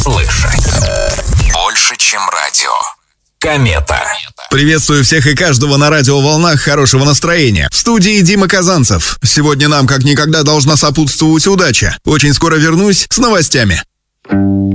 Слышать больше, чем радио. Комета. Приветствую всех и каждого на радиоволнах хорошего настроения. В студии Дима Казанцев. Сегодня нам как никогда должна сопутствовать удача. Очень скоро вернусь с новостями.